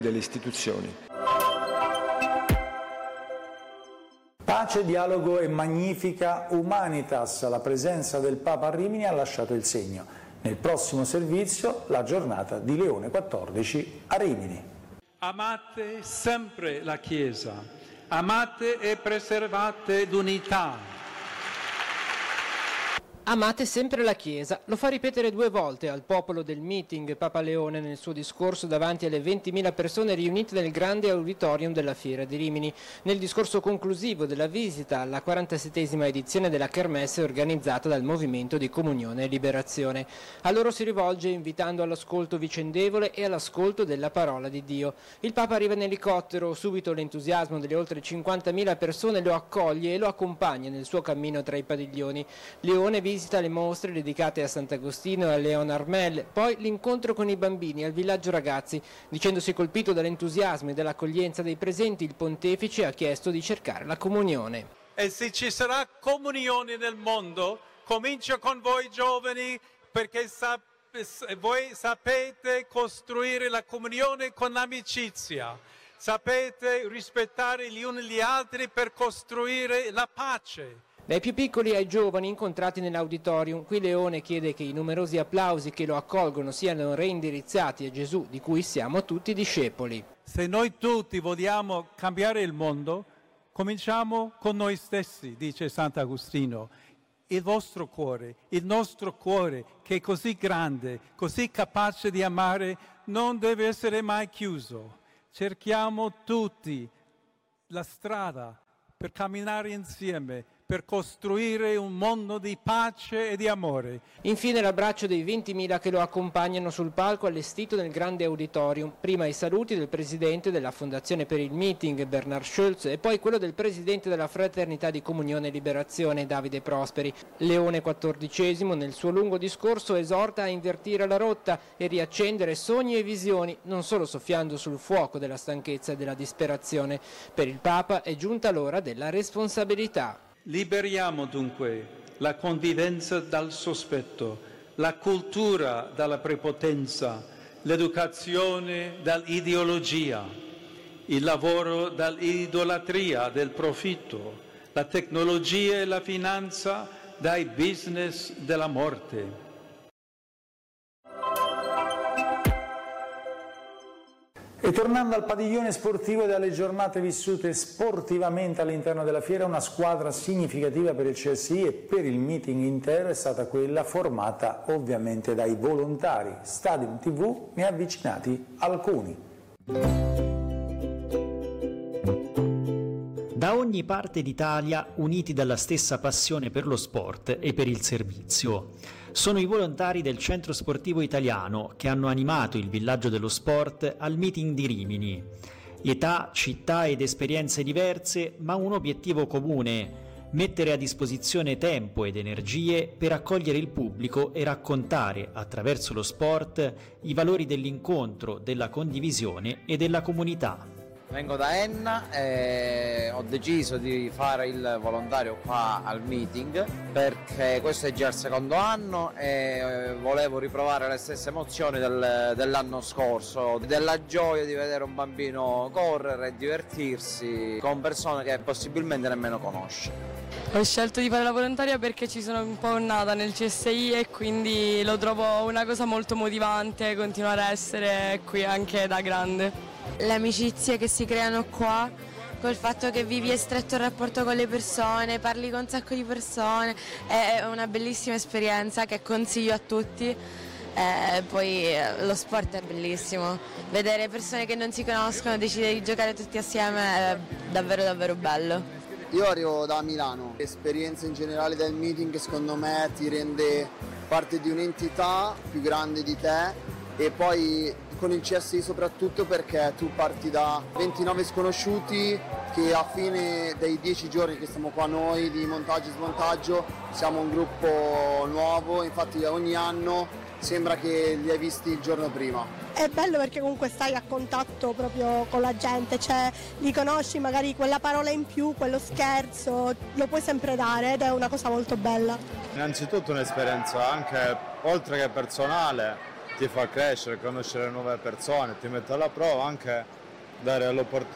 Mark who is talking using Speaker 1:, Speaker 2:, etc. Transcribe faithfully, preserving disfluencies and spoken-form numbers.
Speaker 1: delle istituzioni.
Speaker 2: Pace, dialogo e magnifica humanitas. La presenza del Papa a Rimini ha lasciato il segno. Nel prossimo servizio la giornata di Leone quattordici a Rimini.
Speaker 3: Amate sempre la Chiesa, amate e preservate l'unità.
Speaker 4: Amate sempre la Chiesa, lo fa ripetere due volte al popolo del meeting Papa Leone nel suo discorso davanti alle ventimila persone riunite nel grande auditorium della Fiera di Rimini. Nel discorso conclusivo della visita alla quarantasettesima edizione della Kermesse organizzata dal Movimento di Comunione e Liberazione. A loro si rivolge invitando all'ascolto vicendevole e all'ascolto della parola di Dio. Il Papa arriva in elicottero, subito l'entusiasmo delle oltre cinquantamila persone lo accoglie e lo accompagna nel suo cammino tra i padiglioni. Leone visita le mostre dedicate a Sant'Agostino e a Leon Armel, poi l'incontro con i bambini al villaggio ragazzi. Dicendosi colpito dall'entusiasmo e dall'accoglienza dei presenti, il pontefice ha chiesto di cercare la comunione.
Speaker 3: E se ci sarà comunione nel mondo, comincia con voi giovani, perché sap- voi sapete costruire la comunione con l'amicizia, sapete rispettare gli uni gli altri per costruire la pace.
Speaker 4: Dai più piccoli ai giovani incontrati nell'auditorium, qui Leone chiede che i numerosi applausi che lo accolgono siano reindirizzati a Gesù, di cui siamo tutti discepoli.
Speaker 3: Se noi tutti vogliamo cambiare il mondo, cominciamo con noi stessi, dice Sant'Agostino. Il vostro cuore, il nostro cuore, che è così grande, così capace di amare, non deve essere mai chiuso. Cerchiamo tutti la strada per camminare insieme, per costruire un mondo di pace e di amore.
Speaker 4: Infine l'abbraccio dei ventimila che lo accompagnano sul palco allestito nel grande auditorium. Prima i saluti del presidente della Fondazione per il Meeting, Bernard Schulz, e poi quello del presidente della Fraternità di Comunione e Liberazione, Davide Prosperi. Leone quattordicesimo nel suo lungo discorso esorta a invertire la rotta e riaccendere sogni e visioni, non solo soffiando sul fuoco della stanchezza e della disperazione. Per il Papa è giunta l'ora della responsabilità.
Speaker 3: Liberiamo dunque la convivenza dal sospetto, la cultura dalla prepotenza, l'educazione dall'ideologia, il lavoro dall'idolatria del profitto, la tecnologia e la finanza dai business della morte.
Speaker 2: E tornando al padiglione sportivo e dalle giornate vissute sportivamente all'interno della fiera, una squadra significativa per il C S I e per il meeting intero è stata quella formata ovviamente dai volontari. Stadium tivù ne ha avvicinati alcuni.
Speaker 5: Da ogni parte d'Italia, uniti dalla stessa passione per lo sport e per il servizio. Sono i volontari del Centro Sportivo Italiano che hanno animato il Villaggio dello Sport al meeting di Rimini. Età, città ed esperienze diverse, ma un obiettivo comune: mettere a disposizione tempo ed energie per accogliere il pubblico e raccontare, attraverso lo sport, i valori dell'incontro, della condivisione e della comunità.
Speaker 6: Vengo da Enna e ho deciso di fare il volontario qua al meeting perché questo è già il secondo anno e volevo riprovare le stesse emozioni del, dell'anno scorso, della gioia di vedere un bambino correre e divertirsi con persone che possibilmente nemmeno conosce.
Speaker 7: Ho scelto di fare la volontaria perché ci sono un po' nata nel C S I e quindi lo trovo una cosa molto motivante continuare a essere qui anche da grande.
Speaker 8: Le amicizie che si creano qua, col fatto che vivi a stretto rapporto con le persone, parli con un sacco di persone, è una bellissima esperienza che consiglio a tutti. E poi lo sport è bellissimo, vedere persone che non si conoscono decidere di giocare tutti assieme è davvero davvero bello.
Speaker 9: Io arrivo da Milano, l'esperienza in generale del meeting secondo me ti rende parte di un'entità più grande di te e poi con il C S I soprattutto perché tu parti da ventinove sconosciuti che a fine dei dieci giorni che stiamo qua noi di montaggio e smontaggio siamo un gruppo nuovo, infatti ogni anno sembra che li hai visti il giorno prima.
Speaker 10: È bello perché comunque stai a contatto proprio con la gente, cioè li conosci, magari quella parola in più, quello scherzo, lo puoi sempre dare ed è una cosa molto bella.
Speaker 11: Innanzitutto un'esperienza anche oltre che personale,
Speaker 1: ti fa crescere, conoscere nuove persone, ti mette alla prova, anche dare l'opportunità